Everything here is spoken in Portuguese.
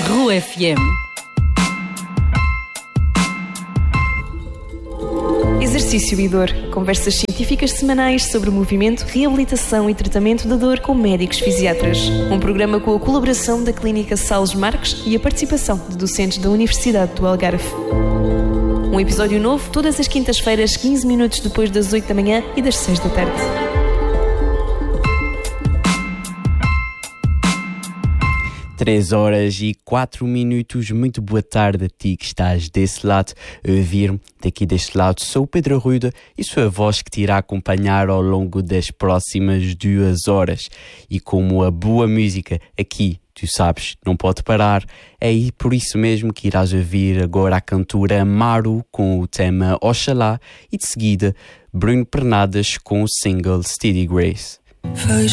RUA FM. Exercício e dor. Conversas científicas semanais sobre o movimento, reabilitação e tratamento da dor com médicos fisiatras. Um programa com a colaboração da Clínica Salles Marques e a participação de docentes da Universidade do Algarve. Um episódio novo todas as quintas-feiras, 15 minutos depois das 8 da manhã e das 6 da tarde. Três horas e 4 minutos. Muito boa tarde a ti que estás desse lado a ouvir-me. Daqui deste lado sou o Pedro Arruda e sou a voz que te irá acompanhar ao longo das próximas 2 horas. E como a boa música aqui, tu sabes, não pode parar, é aí por isso mesmo que irás ouvir agora a cantora Maru com o tema Oxalá e de seguida Bruno Pernadas com o single Steady Grace. Faz